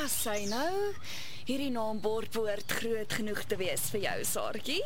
Sy nou, hierdie naambord behoort groot genoeg te wees vir jou, Saartjie.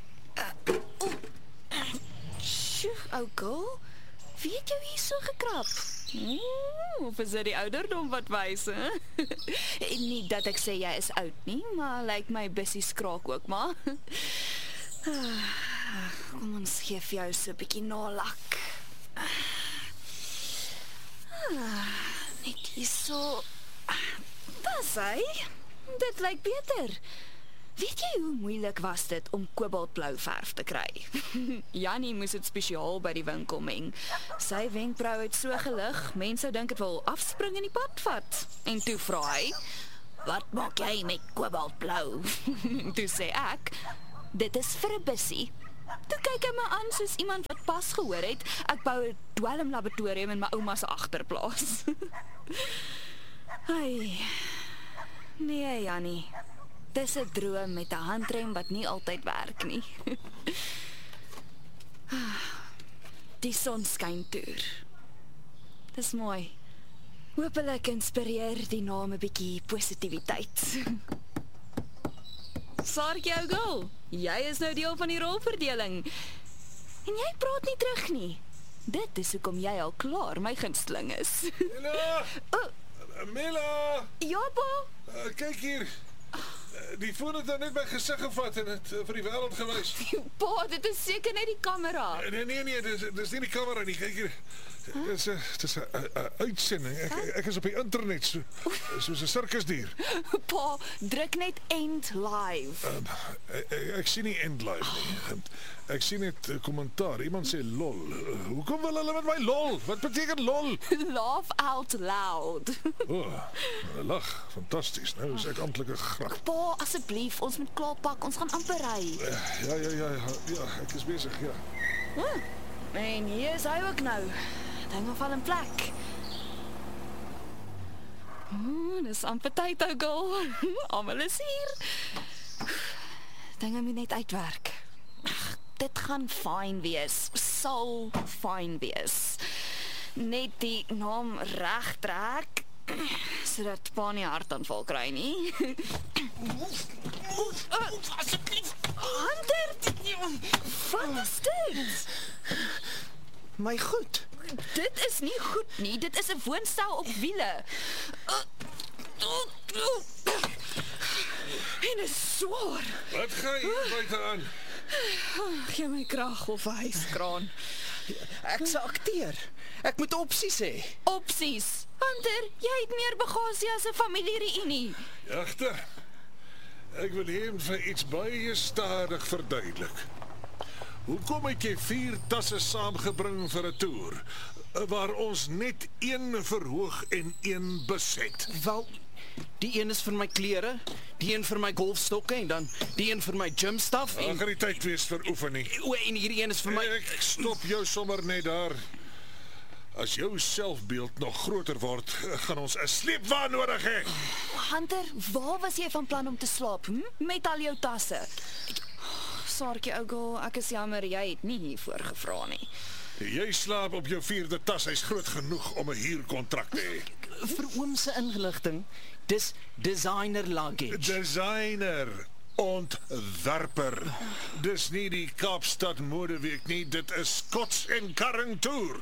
Sjoe, ou girl, wie het jou hier so gekrap? Of is dit die ouderdom wat wys, hè? Nie dat ek sê jy is oud nie, maar lyk my bussie skraak ook maar. Kom ons gee vir jou so 'n bietjie nalak. Net hier so. Dis hy. Dit lyk beter. Weet jy hoe moeilik was dit om kobaltblou verf te kry? Jannie moes dit spesiaal by die winkel meng. Sy wenkbrauw het so gelig, mense dink dit wil afspring in die pad vat. En toe vra hy, "Wat maak jy met kobaltblou?" Toe sê ek, "Dit is vir 'n bussie." Toe kyk hy my aan soos iemand wat pas gehoor het, ek bou 'n dwelmlaboratorium in my ouma se agterplaas. Ai. Nee, Jannie. Dis 'n droom met 'n handrem wat nie altyd werk nie. Die son skyn toer. Dis mooi. Hoopelik inspireer die naam 'n bietjie positiwiteit. Saartjie, ou girl, jy is nou deel van die rolverdeling. En jy praat nie terug nie. Dit is hoekom jy al klaar my gunsteling is. Mila! Mila! Ja, pa? Kyk hier. Die foon het nou net my gesig gevat en het vir die wêreld gewys. Pa, dit is seker net die kamera. Nee, dis nie die kamera nie. Kyk hier. Dit is 'n uitsending. Ek is op die internet soos 'n sirkusdier. Pa, druk net end live. Ek sien nie end live nie. Ek sien net kommentaar. Iemand sê lol. Hoekom wil hulle met my lol? Wat beteken lol? Laugh out loud. Lag, fantasties. Nou is ek amptelik 'n grap. Pa, asseblief, ons moet klaarpak. Ons gaan amper ry. Ja, ek is besig, ja. En hier is hy ook nou. Dinge val in plek. Dis amper tyd, ou girl. Almal is hier. Dinge moet net uitwerk. Dit gaan fyn wees. Sal fyn wees. Net die naam reg trek, sodat pa nie hartaanval kry nie. Asseblief. Hunter! Wat is dit? My goed. Dit is nie goed nie. Dit is 'n woonstel op wiele. En is swaar. Wat gaan jy buite aan? Gee my krag of 'n hyskraan. Ek's 'n akteur. Ek moet opsies hê. Opsies. Hunter, jy het meer bagasie as 'n familiereunie. Jagter. Ek wil hê vir iets baie stadig verduidelik. Hoekom het jy 4 tasse saamgebring vir 'n toer waar ons net 1 verhoog en 1 bus het? Wel, die een is vir my klere, die een vir my golfstokke en dan die een vir my gym stuff Daar gaan nie tyd wees vir oefening. en hierdie een is vir my. Ek stop jou sommer net daar. As jou selfbeeld nog groter word, gaan ons 'n sleepwa nodig hê. Hunter, waar was jy van plan om te slaap, met al jou tasse? Saartjie, ou girl, ek is jammer, jy het nie hiervoor gevra nie. Jy slaap op jou 4de tas, hy's groot genoeg om 'n huurkontrak te hê. Vir oom se inligting, dis designer luggage. Designer, ontwerper. Dis nie die Kaapstad Modeweek nie, dit is Scots en Karring Tour.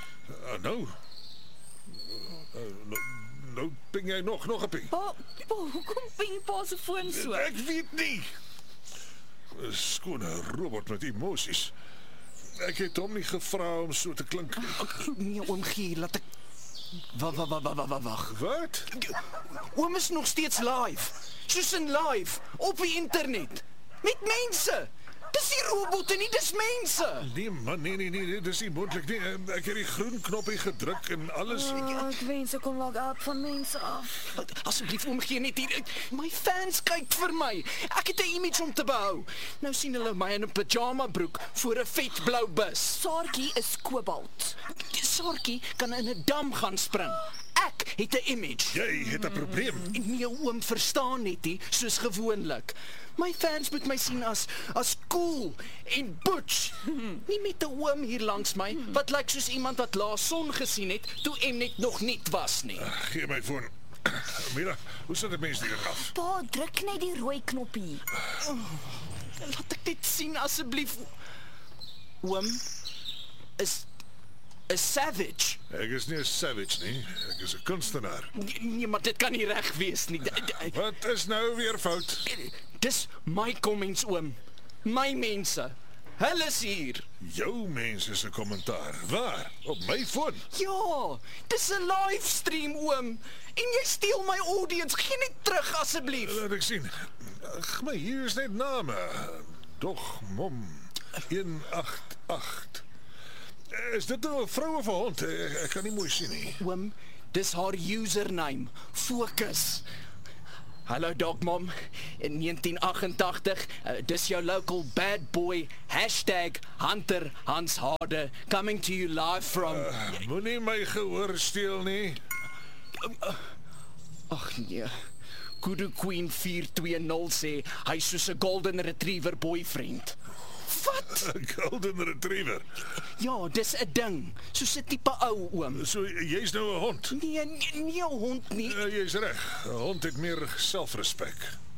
Nou ping jy nog 'n ping. Pa, hoekom ping pa se foon so? Ek weet nie. 'n Skone robot met emosies. Ek het hom nie gevra om so te klink. Nee, oom Gier, laat ek. Wag. Wat? Oom is nog steeds live. Soos in live, op die internet. Met mense. Dis nie robotte nie, dis mense. Nee man, nee, dis nie moontlik nie. Ek het die groen knoppie gedruk en alles. Ek wens ek kon log out van mense af. Asseblief oom Gier net hier. My fans kyk vir my. Ek het 'n image om te behou. Nou sien hulle my in 'n pyjama broek voor 'n vet blou bus. Saartjie is kobalt. Saartjie kan in 'n dam gaan spring. Ek het 'n image. Jy het 'n probleem. Nee, oom, verstaan net nie, soos gewoonlik. My fans moet my sien as cool en butch. Nie met 'n oom hier langs my wat lyk soos iemand wat laas son gesien het toe Mnet nog nie was nie. Gee my foon. Mira, hoe sit die mens hier af? Pa, druk net die rooi knoppie. Laat ek dit sien asseblief. Oom is 'n savage. Ek is nie 'n savage nie, ek is 'n kunstenaar. Nee, maar dit kan nie reg wees nie. Wat is nou weer fout? Dis my comments, oom. My mense. Hulle is hier. Jou mense se kommentaar. Waar? Op my foon? Ja, dis 'n livestream, oom. En jy steel my audience. Gee net terug asseblief. Laat ek sien. Ag, maar hier is net name. Dog mom 188. Is dit nou 'n vrou of 'n hond? Ek kan nie mooi sien nie. Oom, dis haar username. Fokus. Hallo Dogmom, in 1988, dis jou local bad boy, #Hunter Hans Harde, coming to you live from... Moenie my gehoor steel nie. Ag nee, Kudu Queen 420 sê, hy soos 'n golden retriever boyfriend. Wat? 'n Golden retriever. Ja, dis 'n ding, soos 'n tipe ou oom. So jy's nou 'n hond. Nee, nie 'n hond nie. Jy's reg. 'n Hond het meer selfrespek.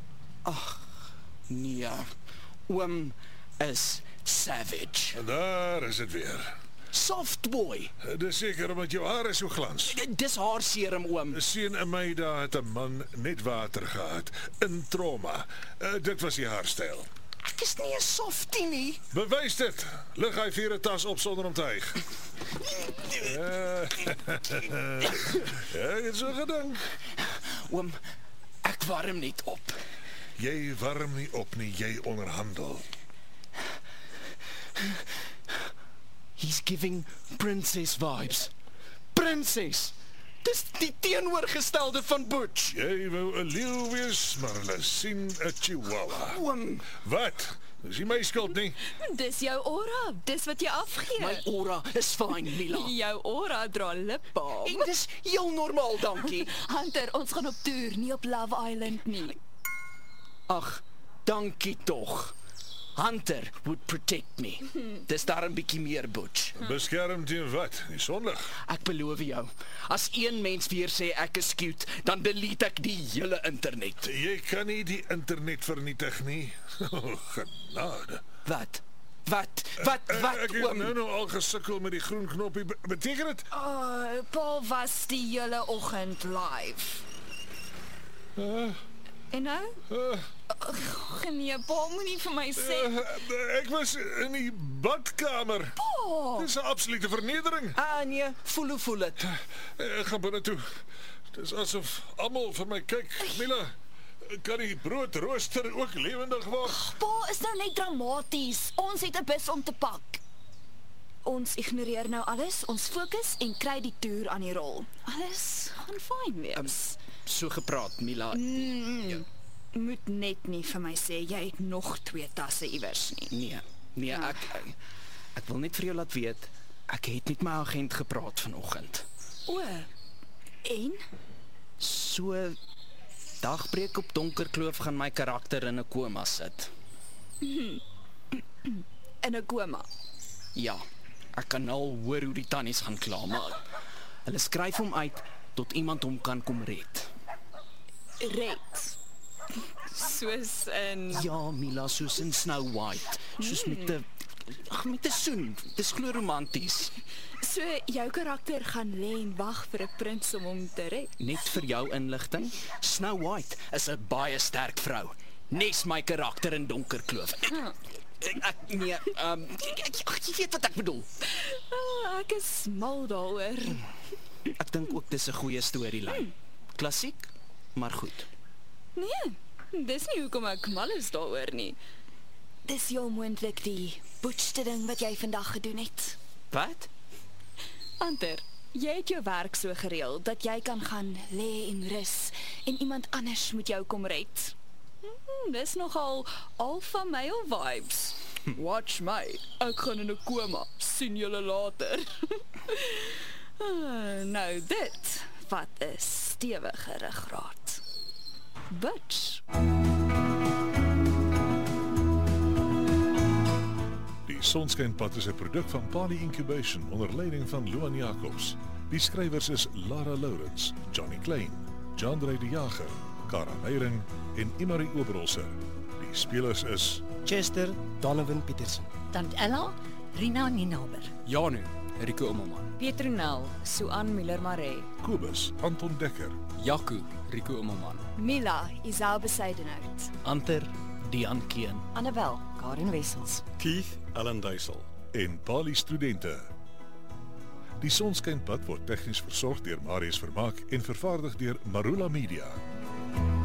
Nee, oom is savage. En daar is dit weer. Soft boy. Dis seker omdat jou hare so glans. Dis haar serum, oom. 'n Seun in my dae het 'n man net water gehad in trauma. Dit was die haarstyl. Ek is nie 'n softie nie. Bewys dit. Lig hy vir 'n tas op sonder om te hyg. Ja, ek het so gedink. Oom, ek warm net op. Jy warm nie op nie, jy onderhandel. He's giving princess vibes. Princess! Dis die teenoorgestelde van Butch. Jy wou 'n leeu wees, maar hulle sien 'n chihuahua. Oom, Wat? Dis nie my skuld nie. Dis jou aura, dis wat jy afgee. my aura is fine, Mila. Jou aura dra lipbalm. En dis heel normaal, dankie. Hunter, ons gaan op toer, nie op Love Island nie. Ag, dankie tog. Hunter would protect me. Dis daar 'n bietjie meer Butch. Beskerm teen wat? Die sonlig. Ek beloof jou, as een mens weer sê ek is cute, dan delete ek die hele internet. Jy kan nie die internet vernietig nie. Genade. Wat? Ek het oom? nou al gesukkel met die groen knoppie. Beteken dit? Pa was die hele oggend live. En nou? Nee, pa moenie vir my sê. Ek was in die badkamer. Dis 'n absolute vernedering. Nee, voel dit. Ek gaan binne toe. Dis asof almal vir my kyk. Mila, kan die broodrooster ook lewendig word? Pa is nou net dramaties. Ons het 'n bus om te pak. Ons ignoreer nou alles, ons fokus en kry die toer aan die rol. Alles gaan fyn wees. So gepraat, Mila. Moet net nie vir my sê jy het nog 2 tasse iewers nie. Nee, ek wil net vir jou laat weet, ek het met my agent gepraat vanoggend. O. En? So dagbreek op Donkerkloof gaan my karakter in 'n koma sit. In 'n koma. Ja, ek kan al hoor hoe die tannies gaan kla, maar hulle skryf hom uit tot iemand hom kan kom red. Red. Soos in... Ja, Mila, soos in Snow White. Soos met 'n soen. Dis glo romanties. So jou karakter gaan lê en wag vir 'n prins om hom te red. Net vir jou inligting, Snow White is 'n baie sterk vrou. Nes my karakter in Donkerkloof. Jy weet wat ek bedoel. Ek is mal daaroor. Ek dink ook dis 'n goeie storielyn. Klassiek, maar goed. Nee, dis nie hoekom ek mal is daaroor nie. Dis heel moontlik die boetste ding wat jy vandag gedoen het. Wat? Hunter, jy het jou werk so gereël dat jy kan gaan lê en rus en iemand anders moet jou kom red. Dis nogal alpha male vibes. Watch my, ek gaan in 'n koma. Sien julle later. Nou dit, wat 'n stewige ruggraat. Butch. Die Sonskynpad is 'n produk van Pali Incubation onder leiding van Luan Jacobs. Die skrywers is Lara Lawrence, Johnny Klein, Jean-Drey de Jager, Kara Meiring en Imari Oberholzer. Die spelers is Chester Donovan Petersen. Tant Ella, Rina Ninaber. Janu, Rico Immelman. Pietronel, Suan Miller-Maree. Kobus Anton Dekker, Jaco, Rico Immelman. Mila, Isel Besuidenhout. Anter Dian Keen. Annabel, Karen Wessels. Keith Allen Duisel. en Bali studente. Die Sonskynpad word tegnies versorg deur Marius Vermaak en vervaardig deur Marula Media.